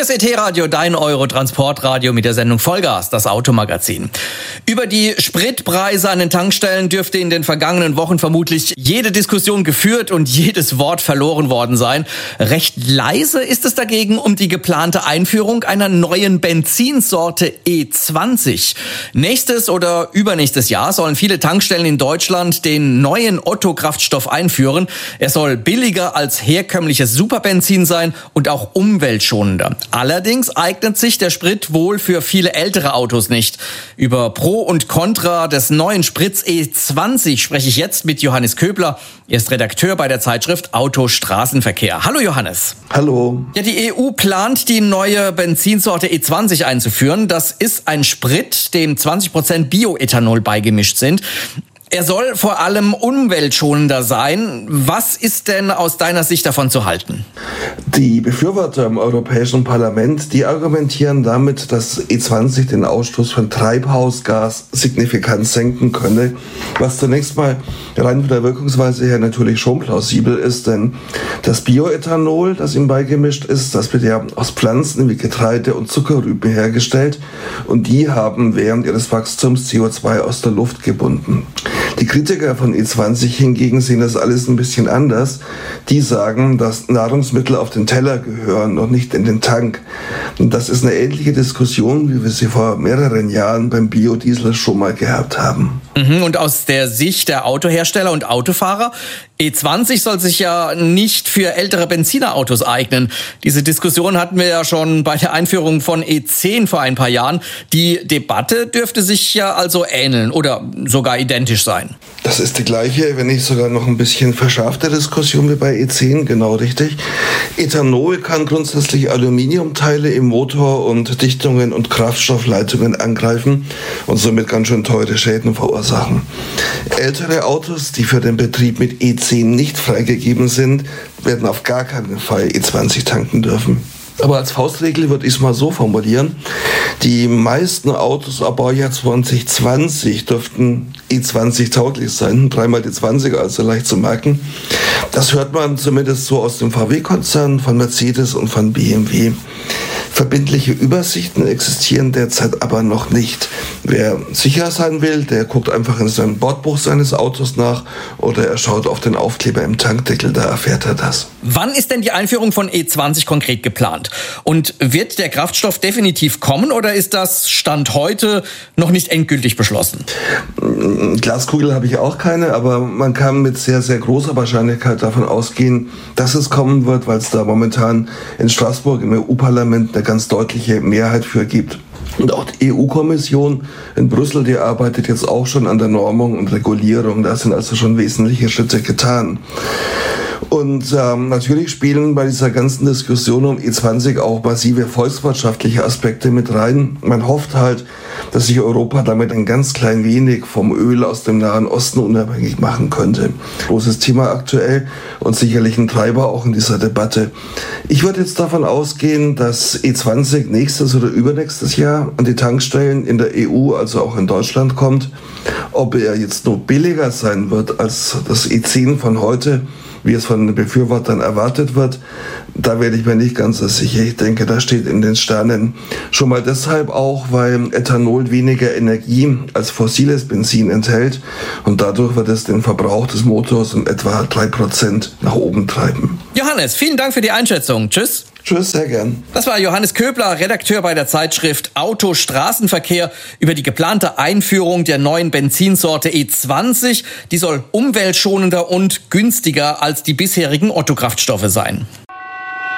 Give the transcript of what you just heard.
Hier ist ET-Radio, dein Euro-Transportradio mit der Sendung Vollgas, das Automagazin. Über die Spritpreise an den Tankstellen dürfte in den vergangenen Wochen vermutlich jede Diskussion geführt und jedes Wort verloren worden sein. Recht leise ist es dagegen um die geplante Einführung einer neuen Benzinsorte E20. Nächstes oder übernächstes Jahr sollen viele Tankstellen in Deutschland den neuen Otto-Kraftstoff einführen. Er soll billiger als herkömmliches Superbenzin sein und auch umweltschonender. Allerdings eignet sich der Sprit wohl für viele ältere Autos nicht. Über Pro und Contra des neuen Sprits E20 spreche ich jetzt mit Johannes Köbler. Er ist Redakteur bei der Zeitschrift Auto Straßenverkehr. Hallo Johannes. Hallo. Ja, die EU plant, die neue Benzinsorte E20 einzuführen. Das ist ein Sprit, dem 20% Bioethanol beigemischt sind. Er soll vor allem umweltschonender sein. Was ist denn aus deiner Sicht davon zu halten? Die Befürworter im Europäischen Parlament, die argumentieren damit, dass E20 den Ausstoß von Treibhausgas signifikant senken könne, was zunächst mal rein von der Wirkungsweise her natürlich schon plausibel ist, denn das Bioethanol, das ihm beigemischt ist, das wird ja aus Pflanzen wie Getreide und Zuckerrüben hergestellt und die haben während ihres Wachstums CO2 aus der Luft gebunden. Die Kritiker von E20 hingegen sehen das alles ein bisschen anders. Die sagen, dass Nahrungsmittel auf den Teller gehören und nicht in den Tank. Und das ist eine ähnliche Diskussion, wie wir sie vor mehreren Jahren beim Biodiesel schon mal gehabt haben. Und aus der Sicht der Autohersteller und Autofahrer, E20 soll sich ja nicht für ältere Benzinerautos eignen. Diese Diskussion hatten wir ja schon bei der Einführung von E10 vor ein paar Jahren. Die Debatte dürfte sich ja also ähneln oder sogar identisch sein. Das ist die gleiche, wenn nicht sogar noch ein bisschen verschärfte Diskussion wie bei E10, genau richtig. Ethanol kann grundsätzlich Aluminiumteile im Motor und Dichtungen und Kraftstoffleitungen angreifen und somit ganz schön teure Schäden verursachen. Ältere Autos, die für den Betrieb mit E10 nicht freigegeben sind, werden auf gar keinen Fall E20 tanken dürfen. Aber als Faustregel würde ich es mal so formulieren: Die meisten Autos ab Baujahr 2020 dürften E20 tauglich sein, 3x die 20, also leicht zu merken. Das hört man zumindest so aus dem VW-Konzern, von Mercedes und von BMW. Verbindliche Übersichten existieren derzeit aber noch nicht. Wer sicher sein will, der guckt einfach in seinem Bordbuch seines Autos nach oder er schaut auf den Aufkleber im Tankdeckel, da erfährt er das. Wann ist denn die Einführung von E20 konkret geplant? Und wird der Kraftstoff definitiv kommen oder ist das Stand heute noch nicht endgültig beschlossen? Glaskugel habe ich auch keine, aber man kann mit sehr, sehr großer Wahrscheinlichkeit davon ausgehen, dass es kommen wird, weil es da momentan in Straßburg im EU-Parlament eine ganz deutliche Mehrheit für gibt. Und auch die EU-Kommission in Brüssel, die arbeitet jetzt auch schon an der Normung und Regulierung. Da sind also schon wesentliche Schritte getan. Und natürlich spielen bei dieser ganzen Diskussion um E20 auch massive volkswirtschaftliche Aspekte mit rein. Man hofft halt, dass sich Europa damit ein ganz klein wenig vom Öl aus dem Nahen Osten unabhängig machen könnte. Großes Thema aktuell und sicherlich ein Treiber auch in dieser Debatte. Ich würde jetzt davon ausgehen, dass E20 nächstes oder übernächstes Jahr an die Tankstellen in der EU, also auch in Deutschland, kommt. Ob er jetzt nur billiger sein wird als das E10 von heute, wie es von den Befürwortern erwartet wird, da werde ich mir nicht ganz so sicher. Ich denke, das steht in den Sternen. Schon mal deshalb auch, weil Ethanol weniger Energie als fossiles Benzin enthält und dadurch wird es den Verbrauch des Motors um etwa 3% nach oben treiben. Johannes, vielen Dank für die Einschätzung. Tschüss. Tschüss, sehr gern. Das war Johannes Köbler, Redakteur bei der Zeitschrift Auto Straßenverkehr, über die geplante Einführung der neuen Benzinsorte E20. Die soll umweltschonender und günstiger als die bisherigen Otto-Kraftstoffe sein.